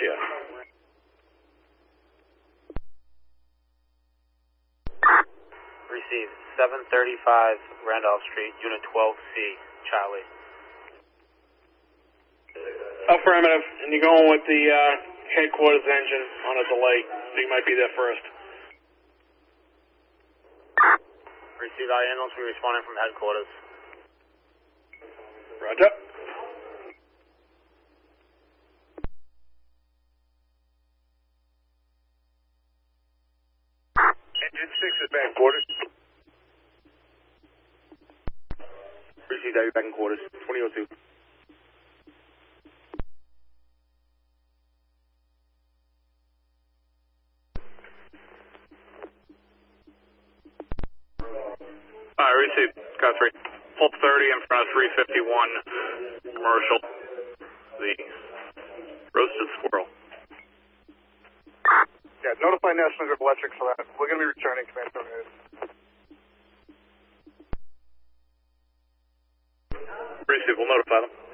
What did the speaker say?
Philadelphia. Receive 735 Randolph Street, Unit 12C, Charlie. Affirmative, and you're going with the headquarters engine on a delay, so you might be there first. Receive our ambulance, we're responding from headquarters. Roger. Engine 6 is back in quarters. Receive that, you're back in quarters. 2002. Receive, Scott 3. Full 30 in front of 351 commercial. The roasted squirrel. Yeah, notify National Grid Electric for that. We're going to be returning, command terminated. Receive, we'll notify them.